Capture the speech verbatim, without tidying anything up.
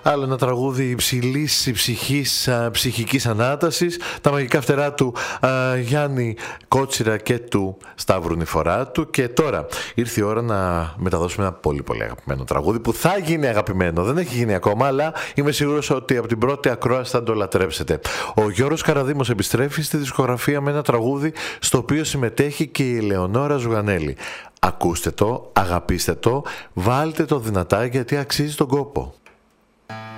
Άλλο ένα τραγούδι υψηλής ψυχής, ψυχικής ανάτασης. Τα μαγικά φτερά του α, Γιάννη Κότσιρα και του Σταύρου Νηφορά του. Και τώρα ήρθε η ώρα να μεταδώσουμε ένα πολύ πολύ αγαπημένο τραγούδι που θα γίνει αγαπημένο. Δεν έχει γίνει ακόμα, αλλά είμαι σίγουρος ότι από την πρώτη ακρόαση θα το λατρέψετε. Ο Γιώργος Καραδήμος επιστρέφει στη δισκογραφία με ένα τραγούδι στο οποίο συμμετέχει και η Ελεονόρα Ζουγανέλη. Ακούστε το, αγαπήστε το, βάλτε το δυνατά γιατί αξίζει τον κόπο.